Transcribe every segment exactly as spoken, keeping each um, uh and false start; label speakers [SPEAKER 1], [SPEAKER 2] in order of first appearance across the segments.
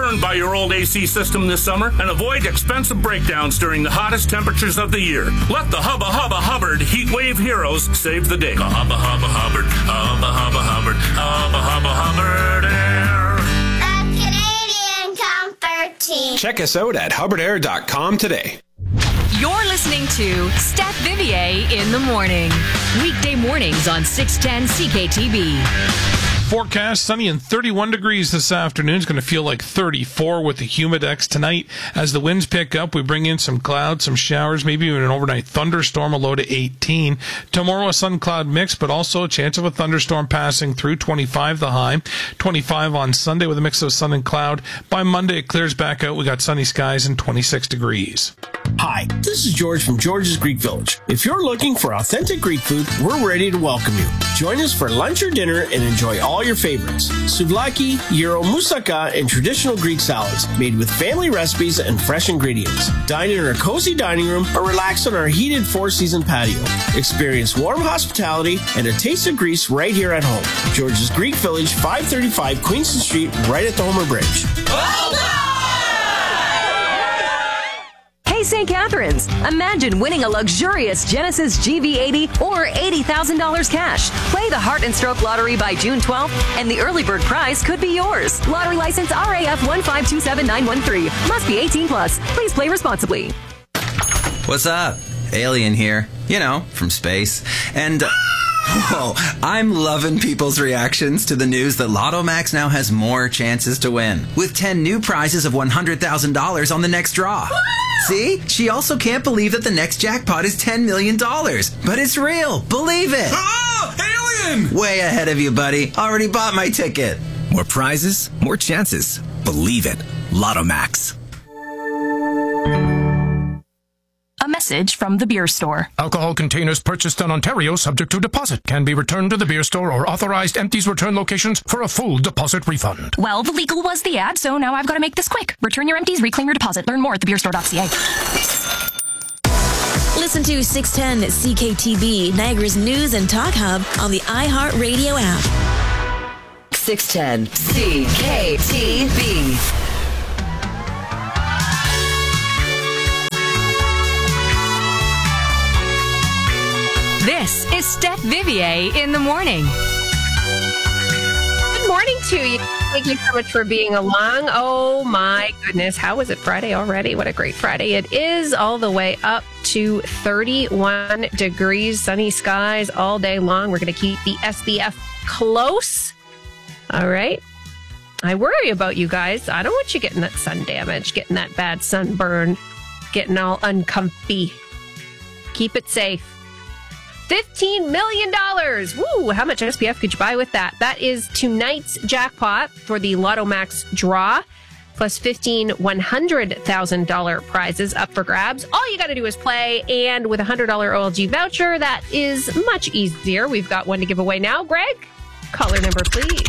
[SPEAKER 1] burned by your old A C system this summer and avoid expensive breakdowns during the hottest temperatures of the year. Let the Hubba Hubba Hubbard Heat Wave Heroes save the day. The Hubba Hubba Hubbard, Hubba Hubba Hubbard, Hubba Hubba Hubbard Air.
[SPEAKER 2] The Canadian Comfort Team.
[SPEAKER 3] Check us out at hubbard air dot com today.
[SPEAKER 4] You're listening to Steph Vivier in the morning. Weekday mornings on six ten C K T B.
[SPEAKER 5] Forecast sunny and thirty-one degrees this afternoon. It's going to feel like thirty-four with the humidex tonight. As the winds pick up, we bring in some clouds, some showers, maybe even an overnight thunderstorm, a low to eighteen. Tomorrow, a sun-cloud mix, but also a chance of a thunderstorm passing through, twenty-five the high. twenty-five on Sunday with a mix of sun and cloud. By Monday, it clears back out. We got sunny skies and twenty-six degrees.
[SPEAKER 6] Hi, this is George from George's Greek Village. If you're looking for authentic Greek food, we're ready to welcome you. Join us for lunch or dinner and enjoy all your favorites. Souvlaki, gyro, moussaka, and traditional Greek salads made with family recipes and fresh ingredients. Dine in our cozy dining room or relax on our heated four-season patio. Experience warm hospitality and a taste of Greece right here at home. George's Greek Village, five thirty-five Queenston Street, right at the Homer Bridge.
[SPEAKER 4] Well done! Hey, Saint Catharines, imagine winning a luxurious Genesis G V eighty or eighty thousand dollars cash. Play the Heart and Stroke Lottery by June twelfth, and the early bird prize could be yours. Lottery license R A F one five two seven nine one three. Must be eighteen plus. Please play responsibly.
[SPEAKER 7] What's up? Alien here. You know, from space. And... Uh, Whoa, I'm loving people's reactions to the news that Lotto Max now has more chances to win, with ten new prizes of one hundred thousand dollars on the next draw. See? She also can't believe that the next jackpot is ten million dollars. But it's real. Believe it.
[SPEAKER 8] Oh, alien!
[SPEAKER 7] Way ahead of you, buddy. Already bought my ticket.
[SPEAKER 8] More prizes, more chances. Believe it. Lotto Max.
[SPEAKER 9] A message from the beer store.
[SPEAKER 10] Alcohol containers purchased in Ontario subject to deposit can be returned to the beer store or authorized empties return locations for a full deposit refund.
[SPEAKER 9] Well, the legal was the ad, so now I've got to make this quick. Return your empties, reclaim your deposit. Learn more at the beer store dot c a.
[SPEAKER 11] Listen to six ten C K T B, Niagara's news and talk hub on the iHeartRadio app.
[SPEAKER 4] six ten C K T B. This is Steph Vivier in the morning.
[SPEAKER 12] Good morning to you. Thank you so much for being along. Oh my goodness. How is it Friday already? What a great Friday it is. All the way up to thirty-one degrees, sunny skies all day long. We're going to keep the S P F close. All right. I worry about you guys. I don't want you getting that sun damage, getting that bad sunburn, getting all uncomfy. Keep it safe. fifteen million dollars. Woo! How much S P F could you buy with that? That is tonight's jackpot for the Lotto Max draw, plus fifteen one hundred thousand dollars prizes up for grabs. All you got to do is play, and with a one hundred dollars O L G voucher, that is much easier. We've got one to give away now. Greg, caller number, please.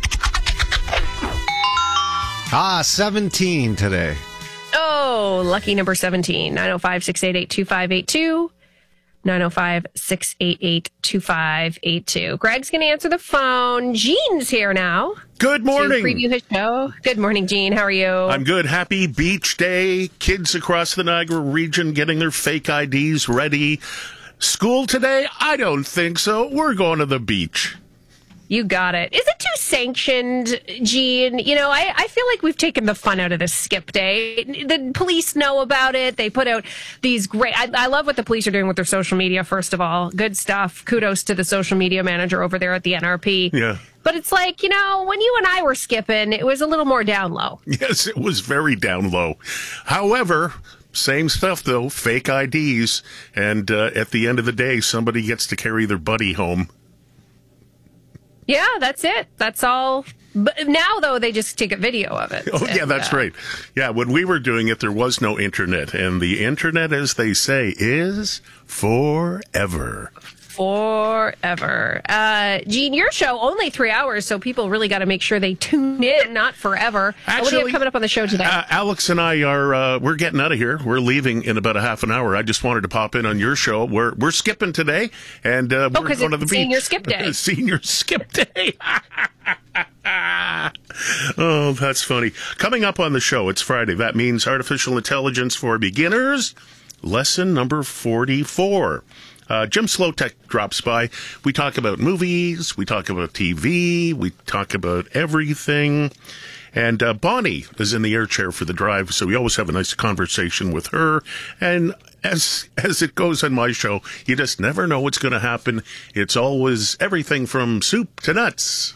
[SPEAKER 13] Ah, seventeen today.
[SPEAKER 12] Oh, lucky number seventeen. nine oh five, six eight eight, two five eight two. nine oh five, six eight eight, two five eight two. Greg's going to answer the phone. Gene's here now.
[SPEAKER 14] Good morning.
[SPEAKER 12] To preview his show. Good morning, Gene. How are you?
[SPEAKER 14] I'm good. Happy beach day. Kids across the Niagara region getting their fake I Ds ready. School today? I don't think so. We're going to the beach.
[SPEAKER 12] You got it. Is it too sanctioned, Gene? You know, I, I feel like we've taken the fun out of this skip day. The police know about it. They put out these great... I, I love what the police are doing with their social media, first of all. Good stuff. Kudos to the social media manager over there at the N R P.
[SPEAKER 14] Yeah.
[SPEAKER 12] But it's like, you know, when you and I were skipping, it was a little more down low.
[SPEAKER 14] Yes, it was very down low. However... Same stuff, though. Fake I Ds. And uh, at the end of the day, somebody gets to carry their buddy home.
[SPEAKER 12] Yeah, that's it. That's all. But now, though, they just take a video of it.
[SPEAKER 14] Oh, yeah, that's uh, right. Yeah, when we were doing it, there was no internet. And the internet, as they say, is forever.
[SPEAKER 12] Forever. Uh, Gene, your show, only three hours, so people really got to make sure they tune in, not forever.
[SPEAKER 14] Actually,
[SPEAKER 12] what do you have coming up on the show today?
[SPEAKER 14] Uh, Alex and I are, uh, we're getting out of here. We're leaving in about a half an hour. I just wanted to pop in on your show. We're we're skipping today, and uh,
[SPEAKER 12] oh,
[SPEAKER 14] we're going to the beach.
[SPEAKER 12] Senior Skip Day.
[SPEAKER 14] Senior Skip Day. Oh, that's funny. Coming up on the show, it's Friday. That means Artificial Intelligence for Beginners, lesson number forty-four. Uh, Jim Slotek drops by. We talk about movies, we talk about T V, we talk about everything. And uh, Bonnie is in the air chair for the drive, so we always have a nice conversation with her. And as as it goes on my show, you just never know what's going to happen. It's always everything from soup to nuts.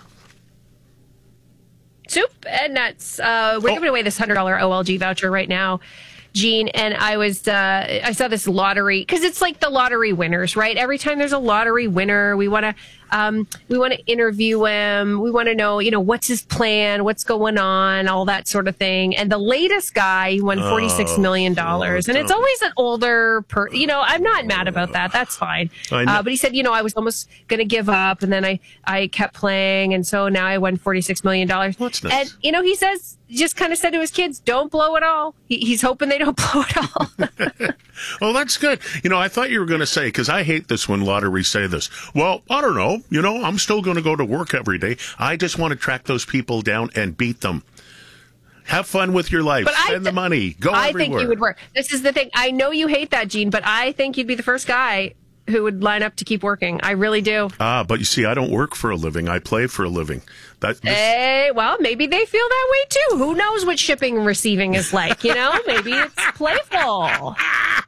[SPEAKER 12] Soup and nuts. Uh, we're oh. giving away this one hundred dollars O L G voucher right now, Gene, and I was uh, I saw this lottery because it's like the lottery winners, right? Every time there's a lottery winner, we want to um, we want to interview him. We want to know, you know, what's his plan, what's going on, all that sort of thing. And the latest guy he won forty-six million dollars, oh, and it's always an older per. You know, I'm not mad about that. That's fine. Uh, but he said, you know, I was almost going to give up, and then I I kept playing, and so now I won forty-six million dollars.
[SPEAKER 14] What's nice?
[SPEAKER 12] And you know, he says. Just kind of said to his kids, don't blow it all. He, he's hoping they don't blow it all.
[SPEAKER 14] Well, that's good. You know, I thought you were going to say, because I hate this when lotteries say this. Well, I don't know. You know, I'm still going to go to work every day. I just want to track those people down and beat them. Have fun with your life. But Spend I th- the money. Go
[SPEAKER 12] I
[SPEAKER 14] everywhere.
[SPEAKER 12] I think you would work. This is the thing. I know you hate that, Gene, but I think you'd be the first guy who would line up to keep working. I really do.
[SPEAKER 14] Ah, but you see, I don't work for a living. I play for a living. That, this...
[SPEAKER 12] Hey, well, maybe they feel that way too. Who knows what shipping and receiving is like, you know? Maybe it's playful.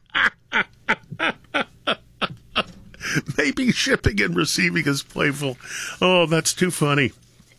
[SPEAKER 14] Maybe shipping and receiving is playful. Oh, that's too funny.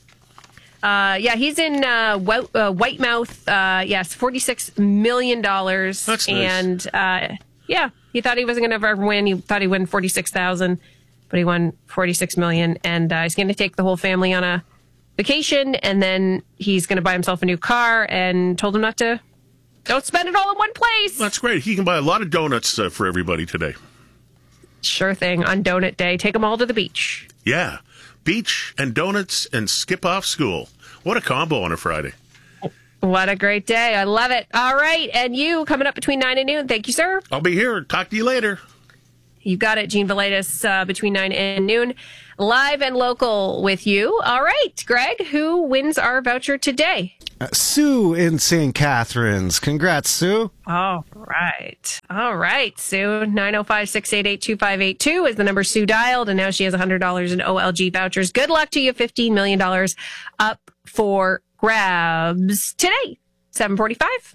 [SPEAKER 12] Uh, yeah, he's in uh, White, uh, Whitemouth. Uh, yes, forty-six million dollars.
[SPEAKER 14] That's nice.
[SPEAKER 12] And uh, yeah, he thought he wasn't going to ever win. He thought he'd win forty-six thousand dollars, but he won forty-six million dollars. And uh, he's going to take the whole family on a vacation, and then he's going to buy himself a new car, and told him not to, don't spend it all in one place.
[SPEAKER 14] That's great. He can buy a lot of donuts uh, for everybody today.
[SPEAKER 12] Sure thing. On donut day, take them all to the beach.
[SPEAKER 14] Yeah. Beach and donuts and skip off school. What a combo on a Friday.
[SPEAKER 12] What a great day. I love it. All right. And you coming up between nine and noon. Thank you, sir.
[SPEAKER 14] I'll be here. Talk to you later.
[SPEAKER 12] You got it, Gene Villegas, uh, between nine and noon. Live and local with you. All right, Greg, who wins our voucher today?
[SPEAKER 13] Uh, Sue in Saint Catharines. Congrats, Sue.
[SPEAKER 12] All right. All right, Sue. nine oh five, six eight eight, two five eight two is the number Sue dialed, and now she has one hundred dollars in O L G vouchers. Good luck to you. fifteen million dollars up for grabs today. seven forty-five.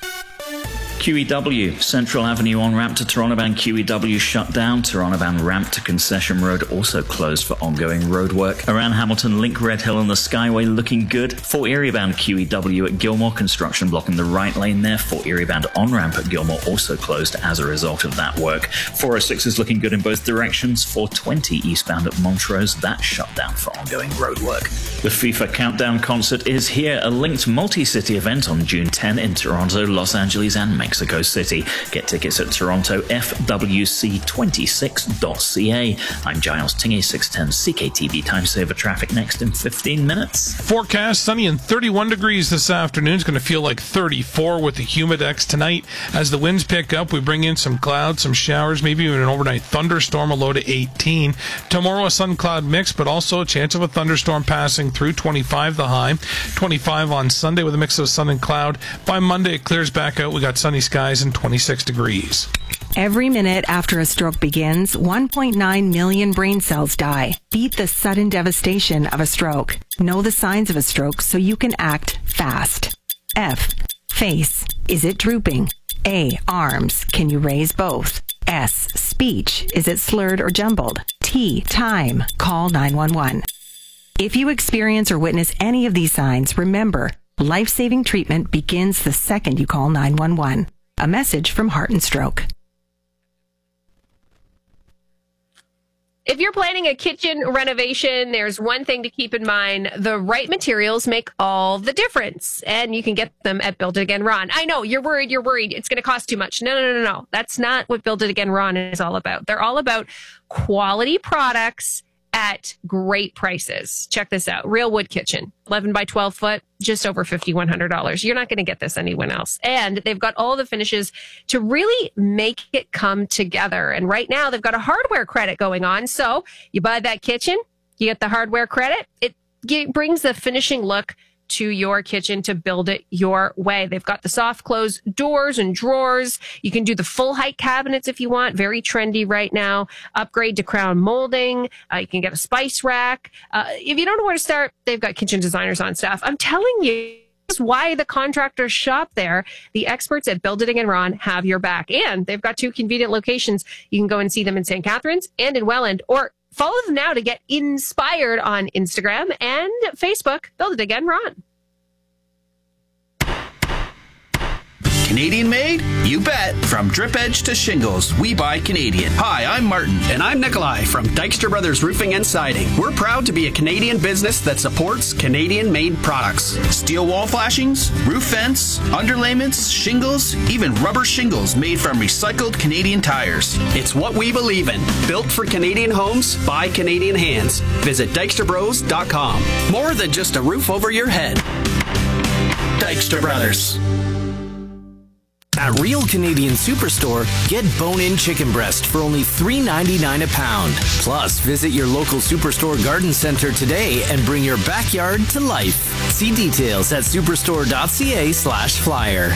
[SPEAKER 15] Q E W, Central Avenue on-ramp to Torontoban Q E W shut down. Torontoban ramp to Concession Road also closed for ongoing road work. Around Hamilton, Link Red Hill and the Skyway looking good. Fort Erie bound Q E W at Gilmore, construction blocking the right lane there. Fort Erie bound on-ramp at Gilmore also closed as a result of that work. four oh six is looking good in both directions. four twenty eastbound at Montrose, that shut down for ongoing road work. The FIFA Countdown concert is here, a linked multi-city event on June tenth in Toronto, Los Angeles and Mexico City. Get tickets at toronto f w c twenty-six dot c a. I'm Giles Tingy, six ten C K T V Time Saver traffic next in fifteen minutes.
[SPEAKER 5] Forecast sunny and thirty-one degrees this afternoon. It's going to feel like thirty-four with the humidex tonight. As the winds pick up, we bring in some clouds, some showers, maybe even an overnight thunderstorm, a low to eighteen. Tomorrow, a sun cloud mix, but also a chance of a thunderstorm passing through, twenty-five the high. twenty-five on Sunday with a mix of sun and cloud. By Monday, it clears back out. We got sunny skies and twenty-six degrees.
[SPEAKER 16] Every minute after a stroke begins, one point nine million brain cells die. Beat the sudden devastation of a stroke. Know the signs of a stroke so you can act fast. F. Face. Is it drooping? A. Arms. Can you raise both? S. Speech. Is it slurred or jumbled? T. Time. Call nine one one. If you experience or witness any of these signs, remember, life-saving treatment begins the second you call nine one one. A message from Heart and Stroke.
[SPEAKER 12] If you're planning a kitchen renovation, there's one thing to keep in mind. The right materials make all the difference, and you can get them at Build It Again Ron. I know, you're worried, you're worried. It's going to cost too much. No, no, no, no. That's not what Build It Again Ron is all about. They're all about quality products at great prices. Check this out. Real wood kitchen, eleven by twelve foot, just over five thousand one hundred dollars. You're not going to get this anywhere else. And they've got all the finishes to really make it come together. And right now they've got a hardware credit going on. So you buy that kitchen, you get the hardware credit. It, it brings the finishing look to your kitchen to build it your way. They've got the soft close doors and drawers. You can do the full height cabinets if you want. Very trendy right now. Upgrade to crown molding. Uh, you can get a spice rack. Uh, if you don't know where to start, they've got kitchen designers on staff. I'm telling you, this is why the contractors shop there. The experts at Build It Again Ron have your back. And they've got two convenient locations. You can go and see them in Saint Catharines and in Welland, or follow them now to get inspired on Instagram and Facebook. Build It Again Ron.
[SPEAKER 17] Canadian made? You bet. From drip edge to shingles, we buy Canadian. Hi, I'm Martin. And I'm Nikolai from Dykstra Brothers Roofing and Siding. We're proud to be a Canadian business that supports Canadian made products. Steel wall flashings, roof vents, underlayments, shingles, even rubber shingles made from recycled Canadian tires. It's what we believe in. Built for Canadian homes by Canadian hands. Visit dykstra bros dot com. More than just a roof over your head. Dykstra Brothers.
[SPEAKER 8] At Real Canadian Superstore, get bone-in chicken breast for only three ninety-nine a pound. Plus, visit your local Superstore garden center today and bring your backyard to life. See details at superstore.ca slash flyer.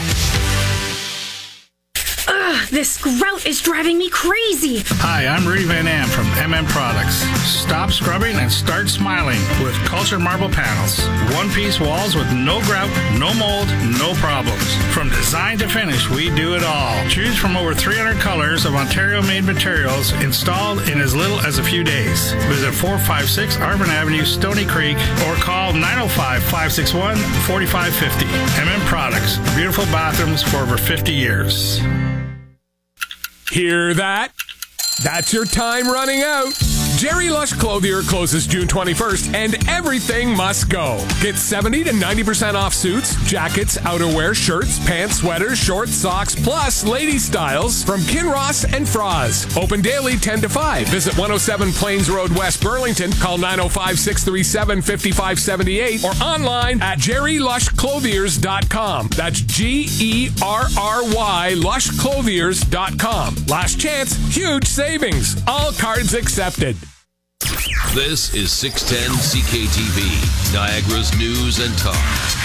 [SPEAKER 18] Ugh, this grout is driving me crazy.
[SPEAKER 19] Hi, I'm Rudy Van Am from M M Products. Stop scrubbing and start smiling with Culture Marble Panels. One-piece walls with no grout, no mold, no problems. From design to finish, we do it all. Choose from over three hundred colors of Ontario-made materials installed in as little as a few days. Visit four five six Arvin Avenue, Stony Creek, or call nine oh five, five six one, four five five oh. M M Products. Beautiful bathrooms for over fifty years.
[SPEAKER 20] Hear that? That's your time running out. Jerry Lush Clothier closes June twenty-first, and everything must go. Get seventy to ninety percent off suits, jackets, outerwear, shirts, pants, sweaters, shorts, socks, plus lady styles from Kinross and Froz. Open daily ten to five. Visit one oh seven Plains Road, West Burlington. Call nine oh five, six three seven, five five seven eight or online at jerry lush clothiers dot com. That's G E R R Y lush clothiers dot com. Last chance, huge savings. All cards accepted.
[SPEAKER 21] This is six ten C K T V, Niagara's News and Talk.